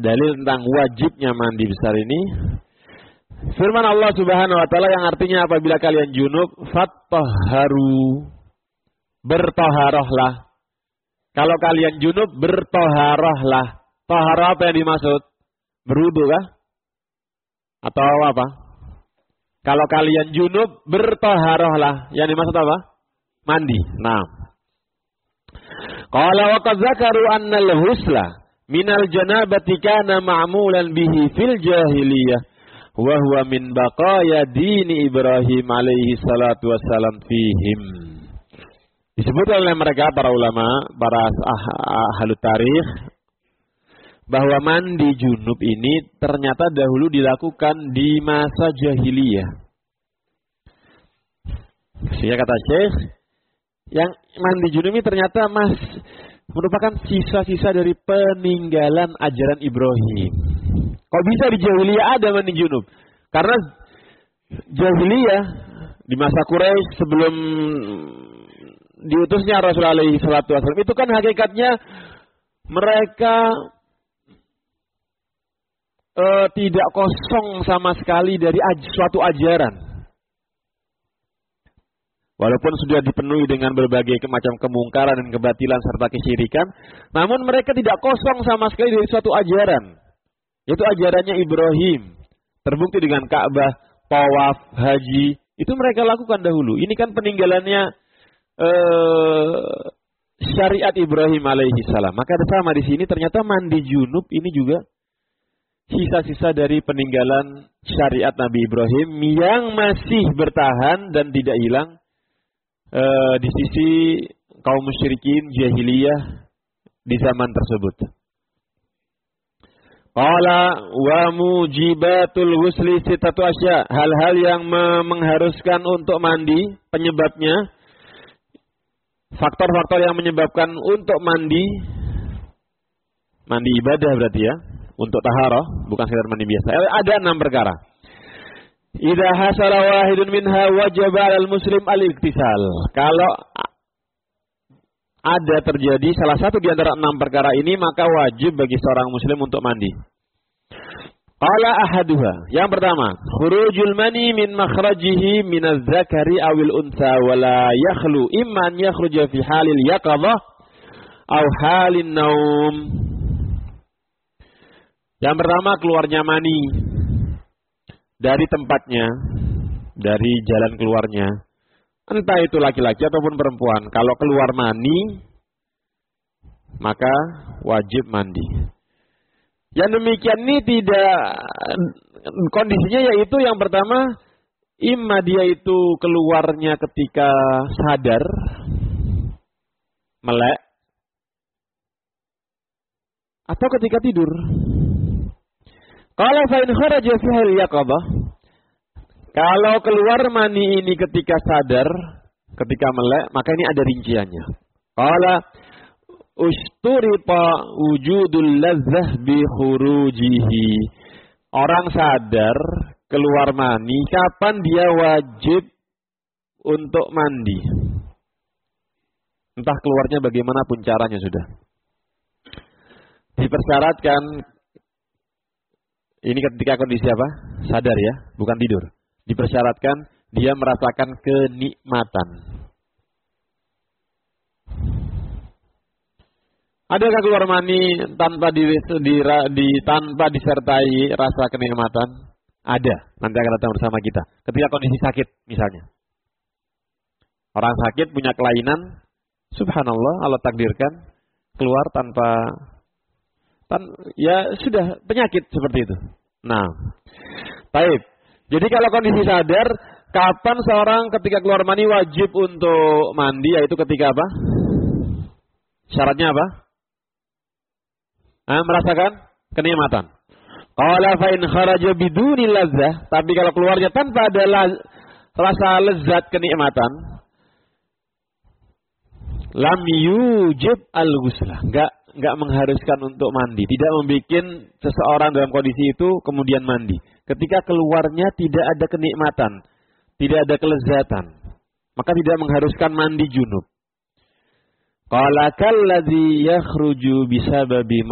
dalil tentang wajibnya mandi besar ini firman Allah Subhanahu wa taala yang artinya apabila kalian junub fattahharu, bertaharahlah. Kalau kalian junub bertaharahlah. Taharah apa yang dimaksud? Berwudu kah? Atau apa? Kalau kalian junub bertaharahlah. Yang dimaksud apa? Mandi. Nah. Qala wa qad zakaru anna al-husla minal janabati kana ma'mulan bihi fil jahiliyah wa huwa min baqaya dini Ibrahim alaihi salatu wassalam fihim. Disebut oleh mereka para ulama, para ahli tarikh bahwa mandi junub ini ternyata dahulu dilakukan di masa jahiliyah. Sehingga kata Syekh, yang mandi junub ini ternyata merupakan sisa-sisa dari peninggalan ajaran Ibrahim. Kok bisa di jahiliyah ada mandi junub? Karena jahiliyah di masa Quraisy sebelum diutusnya Rasulullah SAW itu kan hakikatnya mereka tidak kosong sama sekali dari suatu ajaran. Walaupun sudah dipenuhi dengan berbagai macam kemungkaran dan kebatilan serta kesyirikan, namun mereka tidak kosong sama sekali dari suatu ajaran. Yaitu ajarannya Ibrahim. Terbukti dengan Ka'bah, tawaf, haji. Itu mereka lakukan dahulu. Ini kan peninggalannya syariat Ibrahim alaihi salam. Maka sama di sini ternyata mandi junub ini juga sisa-sisa dari peninggalan syariat Nabi Ibrahim yang masih bertahan dan tidak hilang di sisi kaum musyrikin jahiliyah di zaman tersebut. Qala wa mujibatul ghusli sittatu asya. Hal-hal yang mengharuskan untuk mandi, penyebabnya, faktor-faktor yang menyebabkan untuk mandi ibadah berarti ya, untuk taharah, bukan sekedar mandi biasa. Ada 6 perkara. Idza hasala wahidun minha wajaba 'alal muslim al-iktisal. Kalau ada terjadi salah satu di antara 6 perkara ini, maka wajib bagi seorang muslim untuk mandi. Qala ahaduha. Yang pertama, khurujul mani min makhrajihi min az-zakari awil unsa wa la yakhlu imma an yakhruja fi halil yaqadhah aw halin naum. Yang pertama, keluarnya mani dari tempatnya, dari jalan keluarnya. Entah itu laki-laki ataupun perempuan. Kalau keluar mani, maka wajib mandi. Yang demikian ini tidak, kondisinya yaitu yang pertama, imma dia itu keluarnya ketika sadar, melek, atau ketika tidur. Kalau fa in kharaja fi hal yaqadhah, kalau keluar mani ini ketika sadar, ketika melek, maka ini ada rinciannya. Qala usturita wujudul ladzah bi khurujihi. Orang sadar keluar mani, kapan dia wajib untuk mandi? Entah keluarnya bagaimanapun caranya sudah. Dipersyaratkan, ini ketika kondisi apa? Sadar ya, bukan tidur. Dipersyaratkan dia merasakan kenikmatan. Adakah keluar mani tanpa tanpa disertai rasa kenikmatan? Ada. Nanti akan datang bersama kita. Ketika kondisi sakit misalnya. Orang sakit punya kelainan, subhanallah, Allah takdirkan keluar ya sudah penyakit seperti itu. Nah, baik. Jadi kalau kondisi sadar, kapan seorang ketika keluar mani wajib untuk mandi, yaitu ketika apa? Syaratnya apa? Merasakan kenikmatan. Qala fa in kharaja biduni ladzah, tapi kalau keluarnya tanpa ada rasa lezat kenikmatan, lam yujib al-ghuslah, enggak mengharuskan untuk mandi, tidak membuat seseorang dalam kondisi itu kemudian mandi. Ketika keluarnya tidak ada kenikmatan, tidak ada kelezatan, maka tidak mengharuskan mandi junub. Qala kalladzi yakhruju bisababi